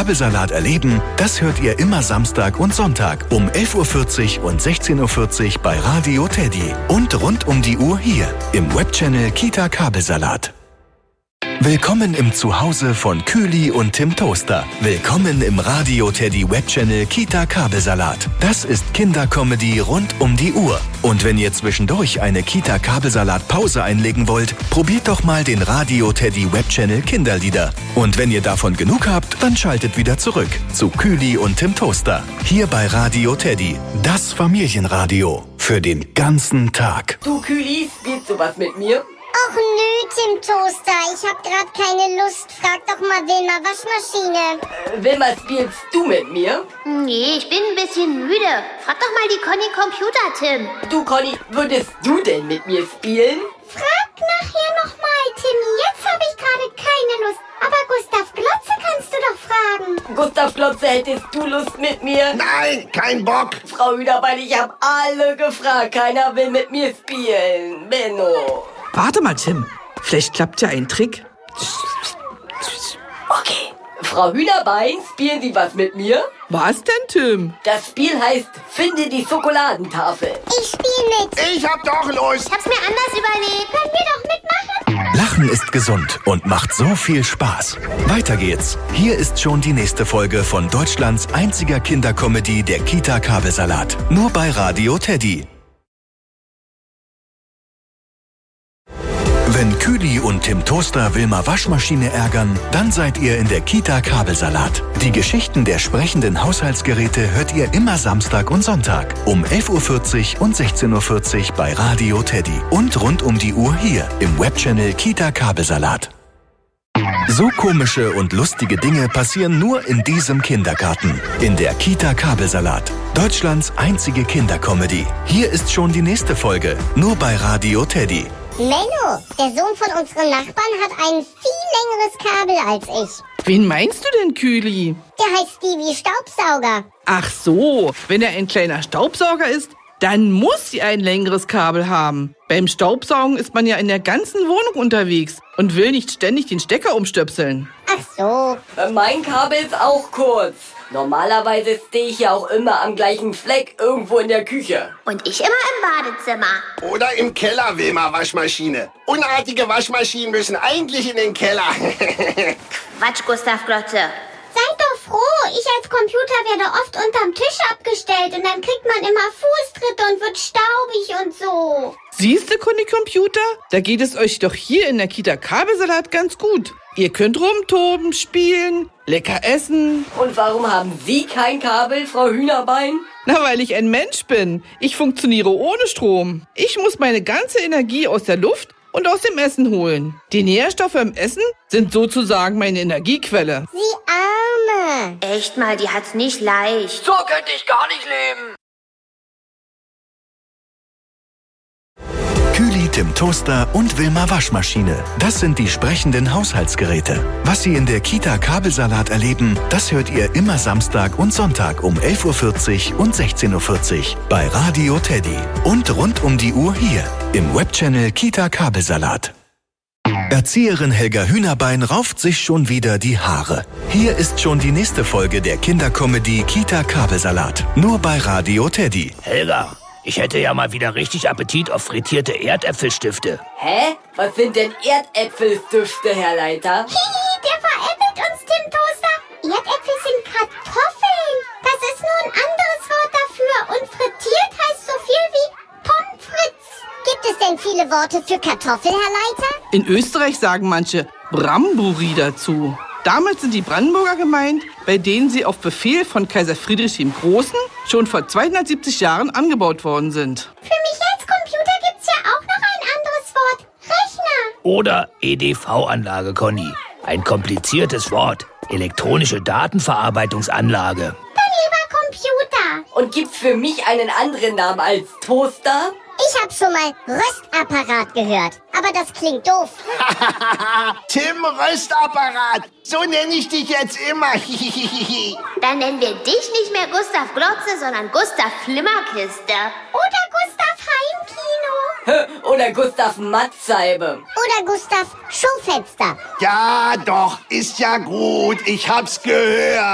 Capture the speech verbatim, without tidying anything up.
Kita-Kabelsalat erleben, das hört ihr immer Samstag und Sonntag um elf Uhr vierzig und sechzehn Uhr vierzig bei Radio Teddy. Und rund um die Uhr hier im Webchannel Kita-Kabelsalat. Willkommen im Zuhause von Kühli und Tim Toaster. Willkommen im Radio Teddy Webchannel Kita-Kabelsalat. Das ist Kindercomedy rund um die Uhr. Und wenn ihr zwischendurch eine Kita-Kabelsalat-Pause einlegen wollt, probiert doch mal den Radio Teddy Webchannel Kinderlieder. Und wenn ihr davon genug habt, dann schaltet wieder zurück zu Kühli und Tim Toaster. Hier bei Radio Teddy, das Familienradio für den ganzen Tag. Du Kühli, spielst du was mit mir? Och nö, Tim Toaster, ich hab grad keine Lust. Frag doch mal Wilma Waschmaschine. Äh, Wilma, spielst du mit mir? Nee, ich bin ein bisschen müde. Frag doch mal die Conny Computer, Tim. Du Conny, würdest du denn mit mir spielen? Frag nachher noch mal, Timmy. Jetzt hab ich gerade keine Lust. Aber Gustav Glotze kannst du doch fragen. Gustav Glotze, hättest du Lust mit mir? Nein, kein Bock. Frau Hühnerbein, ich hab alle gefragt. Keiner will mit mir spielen. Benno. Warte mal, Tim. Vielleicht klappt ja ein Trick. Okay. Frau Hühnerbein, spielen Sie was mit mir? Was denn, Tim? Das Spiel heißt Finde die Schokoladentafel. Ich spiel mit. Ich hab doch Lust. Ich hab's mir anders überlegt. Können wir doch mitmachen? Lachen ist gesund und macht so viel Spaß. Weiter geht's. Hier ist schon die nächste Folge von Deutschlands einziger Kindercomedy, der Kita-Kabelsalat. Nur bei Radio Teddy. Wenn Kühli und Tim Toaster Wilma Waschmaschine ärgern, dann seid ihr in der Kita-Kabelsalat. Die Geschichten der sprechenden Haushaltsgeräte hört ihr immer Samstag und Sonntag um elf Uhr vierzig und sechzehn Uhr vierzig bei Radio Teddy. Und rund um die Uhr hier im Webchannel Kita-Kabelsalat. So komische und lustige Dinge passieren nur in diesem Kindergarten. In der Kita-Kabelsalat. Deutschlands einzige Kindercomedy. Hier ist schon die nächste Folge. Nur bei Radio Teddy. Menno, der Sohn von unseren Nachbarn hat ein viel längeres Kabel als ich. Wen meinst du denn, Kühli? Der heißt Stevie Staubsauger. Ach so, wenn er ein kleiner Staubsauger ist, dann muss sie ein längeres Kabel haben. Beim Staubsaugen ist man ja in der ganzen Wohnung unterwegs und will nicht ständig den Stecker umstöpseln. Ach so. Mein Kabel ist auch kurz. Normalerweise stehe ich ja auch immer am gleichen Fleck irgendwo in der Küche. Und ich immer im Badezimmer. Oder im Keller, Wilma Waschmaschine. Unartige Waschmaschinen müssen eigentlich in den Keller. Quatsch, Gustav Glotze. Seid doch froh, ich als Computer werde oft unterm Tisch abgestellt und dann kriegt man immer Fußtritte und wird staubig und so. Siehste, Conny Computer? Da geht es euch doch hier in der Kita-Kabelsalat ganz gut. Ihr könnt rumtoben, spielen, lecker essen. Und warum haben Sie kein Kabel, Frau Hühnerbein? Na, weil ich ein Mensch bin. Ich funktioniere ohne Strom. Ich muss meine ganze Energie aus der Luft und aus dem Essen holen. Die Nährstoffe im Essen sind sozusagen meine Energiequelle. Sie Arme. Echt mal, die hat's nicht leicht. So könnte ich gar nicht leben. Kühli, Tim Toaster und Wilma Waschmaschine. Das sind die sprechenden Haushaltsgeräte. Was Sie in der Kita-Kabelsalat erleben, das hört ihr immer Samstag und Sonntag um elf Uhr vierzig und sechzehn Uhr vierzig bei Radio Teddy. Und rund um die Uhr hier im Webchannel Kita-Kabelsalat. Erzieherin Helga Hühnerbein rauft sich schon wieder die Haare. Hier ist schon die nächste Folge der Kindercomedy Kita-Kabelsalat. Nur bei Radio Teddy. Helga, ich hätte ja mal wieder richtig Appetit auf frittierte Erdäpfelstifte. Hä? Was sind denn Erdäpfelstifte, Herr Leiter? Hihi, der veräppelt uns, Tim Toaster. Erdäpfel sind Kartoffeln. Das ist nur ein anderes Wort dafür. Und frittiert heißt so viel wie Pommes frites. Gibt es denn viele Worte für Kartoffel, Herr Leiter? In Österreich sagen manche Bramburi dazu. Damit sind die Brandenburger gemeint, bei denen sie auf Befehl von Kaiser Friedrich dem Großen schon vor zweihundertsiebzig Jahren angebaut worden sind. Für mich als Computer gibt's ja auch noch ein anderes Wort. Rechner. Oder E D V-Anlage, Conny. Ein kompliziertes Wort. Elektronische Datenverarbeitungsanlage. Dann lieber Computer. Und gibt's für mich einen anderen Namen als Toaster? Ich habe schon mal Röstapparat gehört, aber das klingt doof. Tim Röstapparat. So nenne ich dich jetzt immer. Dann nennen wir dich nicht mehr Gustav Glotze, sondern Gustav Flimmerkiste. Oder Gustav Heimkino. Oder Gustav Matzeibe. Oder Gustav Schaufenster. Ja, doch, ist ja gut. Ich hab's gehört.